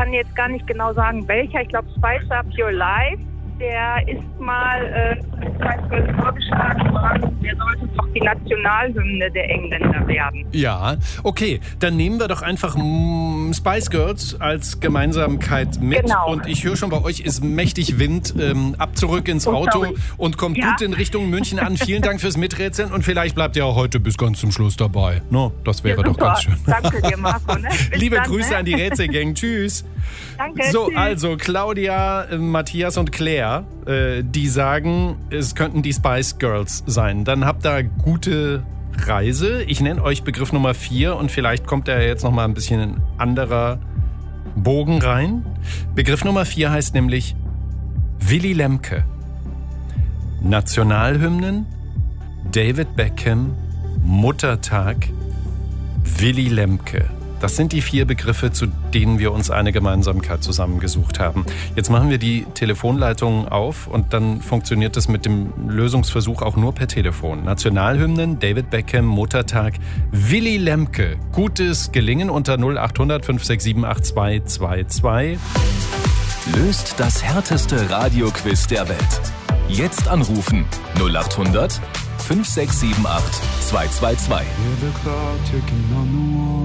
kann jetzt gar nicht genau sagen, welcher. Ich glaube, Spice Up Your Life. Der ist mal vorgeschlagen worden. Der sollte doch die Nationalhymne der Engländer werden. Ja, okay. Dann nehmen wir doch einfach Spice Girls als Gemeinsamkeit mit. Genau. Und ich höre schon, bei euch ist mächtig Wind. Ab zurück ins Auto und kommt gut in Richtung München an. Vielen Dank fürs Miträtseln und vielleicht bleibt ihr auch heute bis ganz zum Schluss dabei. No, das wäre doch ganz schön. Danke dir, Marco. Ne? Liebe Grüße an die Rätselgang. Tschüss. Danke. So, tschüss. also Claudia, Matthias und Claire, die sagen, es könnten die Spice Girls sein. Dann habt ihr gute Reise. Ich nenne euch Begriff Nummer 4 und vielleicht kommt da jetzt nochmal ein bisschen ein anderer Bogen rein. Begriff Nummer 4 heißt nämlich Willy Lemke. Nationalhymnen, David Beckham, Muttertag, Willy Lemke. Das sind die 4 Begriffe, zu denen wir uns eine Gemeinsamkeit zusammengesucht haben. Jetzt machen wir die Telefonleitungen auf und dann funktioniert es mit dem Lösungsversuch auch nur per Telefon. Nationalhymnen, David Beckham, Muttertag, Willy Lemke. Gutes Gelingen unter 0800 567 8222. Löst das härteste Radioquiz der Welt. Jetzt anrufen 0800 5678 222. Hear the clock ticking on the wall.